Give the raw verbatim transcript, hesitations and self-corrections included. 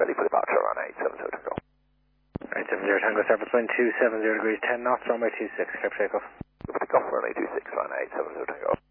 Belly for departure on eight seven zero Tango. eight seven zero Tango, surface wind two seven zero degrees ten knots, runway two six, clear for takeoff. We'll pick off runway two six on eight seven zero Tango.